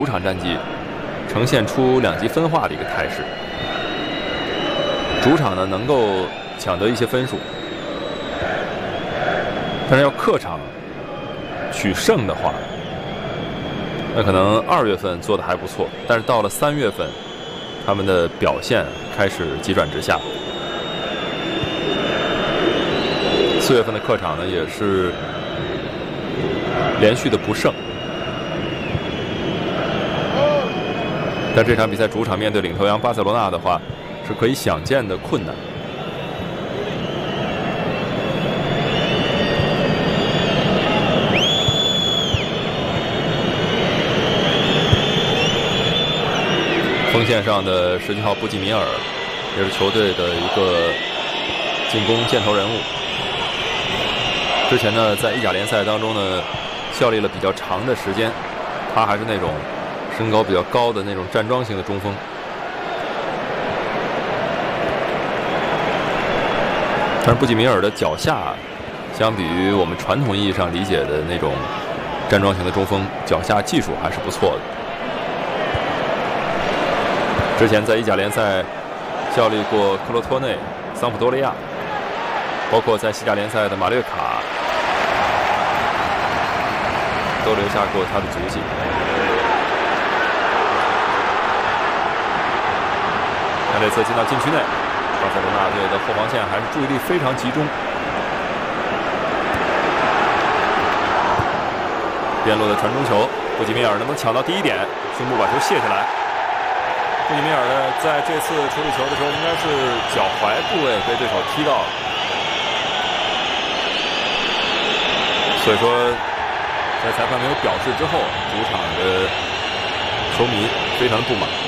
主场战绩呈现出两极分化的一个态势。主场呢能够抢得一些分数，但是要客场取胜的话，那可能2月份做的还不错，但是到了3月份，他们的表现开始急转直下。4月份的客场呢也是连续的不胜。但这场比赛主场面对领头羊巴塞罗那的话，是可以想见的困难。锋线上的17号布基米尔，也是球队的一个进攻箭头人物。之前呢，在意甲联赛当中呢，效力了比较长的时间，他还是那种身高比较高的那种站桩型的中锋。但是布基米尔的脚下，相比于我们传统意义上理解的那种站桩型的中锋，脚下技术还是不错的。之前在意甲联赛效力过克罗托内、桑普多利亚，包括在西甲联赛的马略卡，都留下过他的足迹。那这次进到禁区内，巴塞罗那队的后防线还是注意力非常集中。边路的传中球，布基米尔能不能抢到第一点？胸部把球卸下来。布基米尔呢，在这次处理球的时候，应该是脚踝部位被对手踢到，所以说在裁判没有表示之后，主场的球迷非常不满。